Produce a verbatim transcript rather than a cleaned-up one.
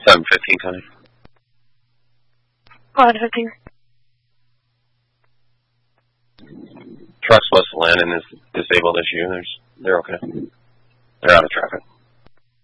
seven fifteen, Connie. eleven fifteen. Trucks west of Landon is disabled issue. There's, they're okay. They're out of traffic.